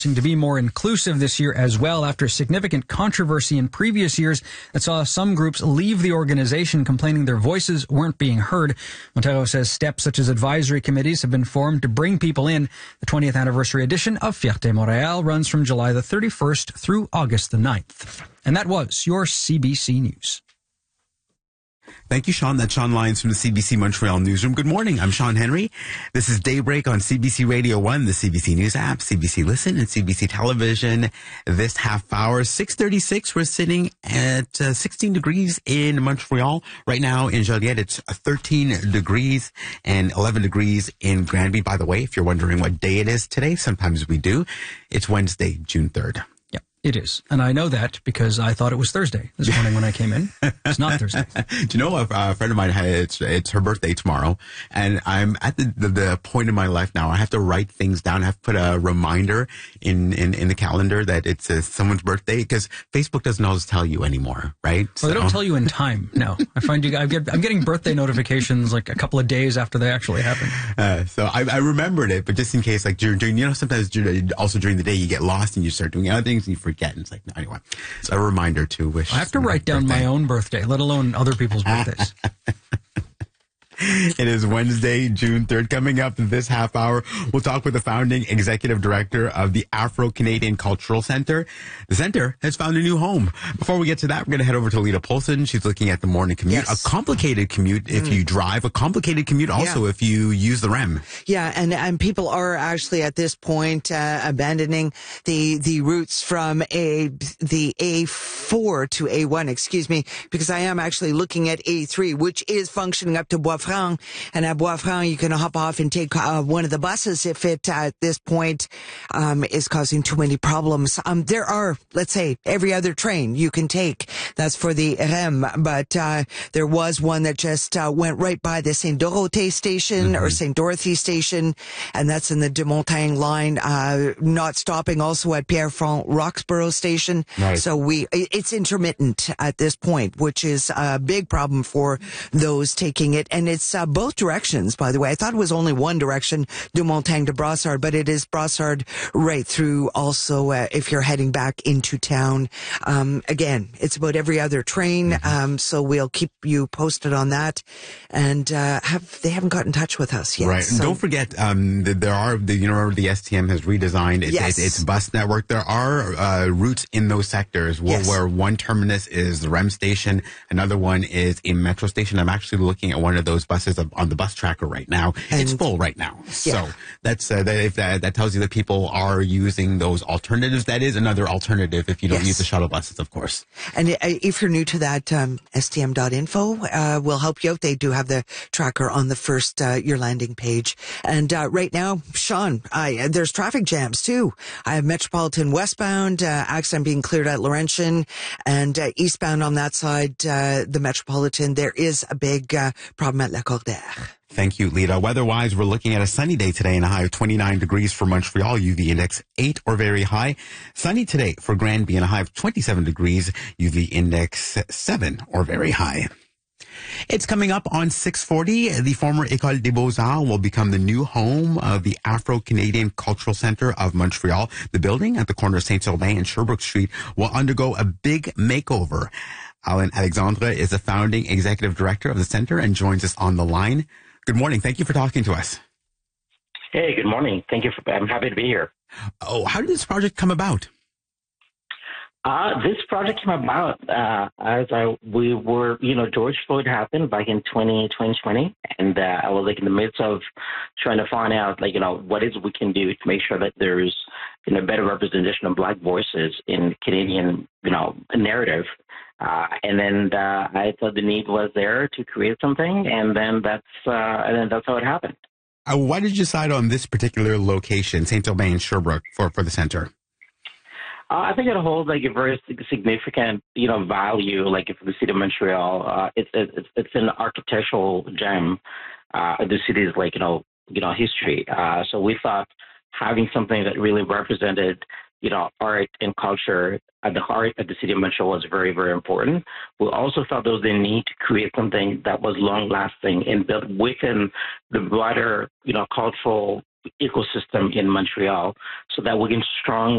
to be more inclusive this year as well after significant controversy in previous years that saw some groups leave the organization complaining their voices weren't being heard. Montero says steps such as advisory committees have been formed to bring people in. The 20th anniversary edition of Fierté Montréal runs from July the 31st through August the 9th. And that was your CBC News. Thank you, Sean. That's Sean Lyons from the CBC Montreal Newsroom. Good morning. I'm Sean Henry. This is Daybreak on CBC Radio 1, the CBC News app, CBC Listen, and CBC Television. This half hour, 6:36, we're sitting at 16 degrees in Montreal. Right now in Joliette, it's 13 degrees and 11 degrees in Granby. By the way, if you're wondering what day it is today, sometimes we do. It's Wednesday, June 3rd. It is. And I know that because I thought it was Thursday this morning when I came in. It's not Thursday. Do you know a friend of mine, it's her birthday tomorrow, and I'm at the point in my life now, I have to write things down. I have to put a reminder in the calendar that it's someone's birthday, because Facebook doesn't always tell you anymore, right? Well, they don't tell you in time. No. I'm getting birthday notifications like a couple of days after they actually happen. So I remembered it, but just in case, like during sometimes also during the day you get lost and you start doing other things and you forget. And it's like, no, anyway, it's a reminder to wish. I have to write down my own birthday, let alone other people's birthdays. It is Wednesday, June 3rd. Coming up this half hour, we'll talk with the founding executive director of the Afro-Canadian Cultural Center. The center has found a new home. Before we get to that, we're going to head over to Lita Polson. She's looking at the morning commute. Yes. A complicated commute if you drive, a complicated commute also if you use the REM. Yeah, and people are actually at this point abandoning the routes from the A4 to A1, because I am actually looking at A3, which is functioning up to Bois-Franc. And at Bois-Franc, you can hop off and take one of the buses if it, at this point, is causing too many problems. There are, let's say, every other train you can take. That's for the REM. But there was one that just went right by the St. Dorothée station or St. Dorothy station, and that's in the De Montagne line, not stopping also at Pierrefonds Roxborough station. Right. So it's intermittent at this point, which is a big problem for those taking it. And it's both directions, by the way. I thought it was only one direction, De Montagne to Brossard, but it is Brossard right through also if you're heading back into town. Again, it's about every other train, so we'll keep you posted on that. And they haven't got in touch with us yet. Right. So. Don't forget, the STM has redesigned its bus network. There are routes in those sectors where one terminus is the REM station, another one is a metro station. I'm actually looking at one of those buses on the bus tracker right now. And it's full right now. So that's if that tells you that people are using those alternatives. That is another alternative if you don't use the shuttle buses, of course. And if you're new to that, stm.info will help you out. They do have the tracker on the first your landing page. And right now, Sean, there's traffic jams too. I have Metropolitan westbound, accident being cleared at Laurentian, and eastbound on that side, the Metropolitan, there is a big problem at Lacordaire. Thank you, Lita. Weather-wise, we're looking at a sunny day today and a high of 29 degrees for Montreal, UV index 8 or very high. Sunny today for Granby and a high of 27 degrees, UV index 7 or very high. It's coming up on 6:40. The former École des Beaux-Arts will become the new home of the Afro-Canadian Cultural Center of Montreal. The building at the corner of Saint-Urbain and Sherbrooke Street will undergo a big makeover. Alan Alexandre is the founding executive director of the center and joins us on the line. Good morning. Thank you for talking to us. Hey, good morning. Thank you. I'm happy to be here. Oh, how did this project come about? This project came about George Floyd happened back in 2020, and I was in the midst of trying to find out, what is we can do to make sure that there's, better representation of Black voices in Canadian, narrative. And then I thought the need was there to create something, and then that's how it happened. Why did you decide on this particular location, Saint-Urbain and Sherbrooke, for the center? I think it holds a very significant, value, for the city of Montreal. It's an architectural gem. The city's history. So we thought having something that really represented, art and culture at the heart of the city of Montreal was very, very important. We also thought there was a need to create something that was long-lasting and built within the broader, cultural ecosystem in Montreal, so that we can strongly